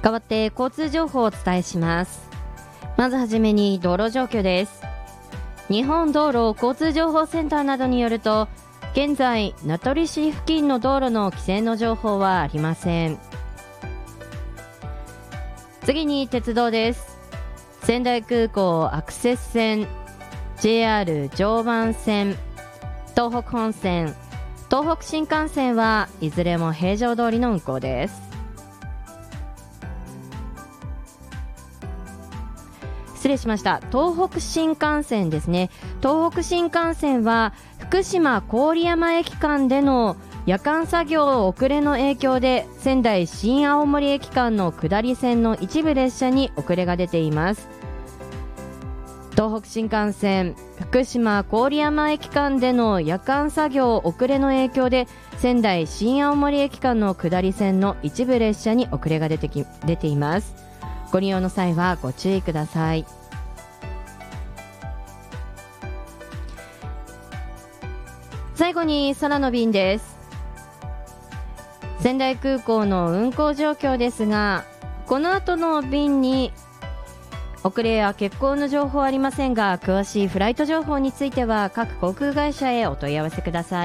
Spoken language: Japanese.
代わって交通情報をお伝えします。まずはじめに道路状況です。日本道路交通情報センターなどによると、現在名取市付近の道路の規制の情報はありません。次に鉄道です。仙台空港アクセス線、 JR 常磐線、東北本線、東北新幹線はいずれも平常通りの運行です。失礼しました。東北新幹線ですね。東北新幹線は福島郡山駅間での夜間作業遅れの影響で、仙台新青森駅間の下り線の一部列車に遅れが出ています。東北新幹線福島郡山駅間での夜間作業遅れの影響で、仙台新青森駅間の下り線の一部列車に遅れが出ています。ご利用の際はご注意ください。最後に空の便です。仙台空港の運航状況ですが、この後の便に遅れや欠航の情報はありませんが、詳しいフライト情報については各航空会社へお問い合わせください。